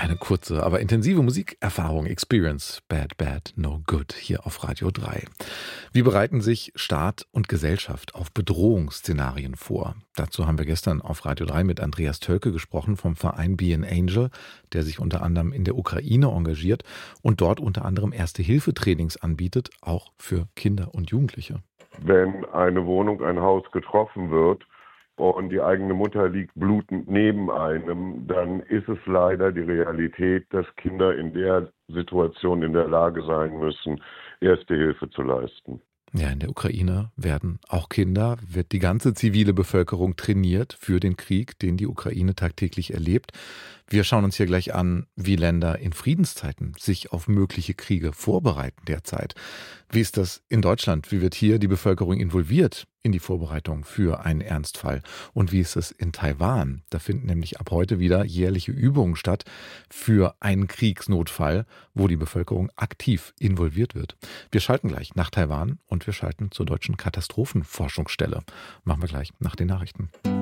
Eine kurze, aber intensive Musikerfahrung, Experience, Bad, Bad, No Good, hier auf Radio 3. Wie bereiten sich Staat und Gesellschaft auf Bedrohungsszenarien vor? Dazu haben wir gestern auf Radio 3 mit Andreas Tölke gesprochen vom Verein Be an Angel, der sich unter anderem in der Ukraine engagiert und dort unter anderem Erste-Hilfe-Trainings anbietet, auch für Kinder und Jugendliche. Wenn eine Wohnung, ein Haus getroffen wird, und die eigene Mutter liegt blutend neben einem, dann ist es leider die Realität, dass Kinder in der Situation in der Lage sein müssen, Erste Hilfe zu leisten. Ja, in der Ukraine werden auch Kinder, wird die ganze zivile Bevölkerung trainiert für den Krieg, den die Ukraine tagtäglich erlebt. Wir schauen uns hier gleich an, wie Länder in Friedenszeiten sich auf mögliche Kriege vorbereiten derzeit. Wie ist das in Deutschland? Wie wird hier die Bevölkerung involviert in die Vorbereitung für einen Ernstfall? Und wie ist es in Taiwan? Da finden nämlich ab heute wieder jährliche Übungen statt für einen Kriegsnotfall, wo die Bevölkerung aktiv involviert wird. Wir schalten gleich nach Taiwan und wir schalten zur Deutschen Katastrophenforschungsstelle. Machen wir gleich nach den Nachrichten.